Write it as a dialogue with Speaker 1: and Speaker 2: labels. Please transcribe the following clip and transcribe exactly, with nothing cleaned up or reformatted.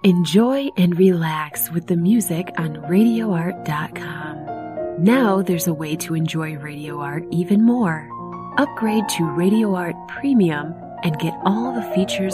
Speaker 1: Enjoy and relax with the music on radio art dot com. Now there's a way to enjoy Radio Art even more. Upgrade to Radio Art Premium and get all the features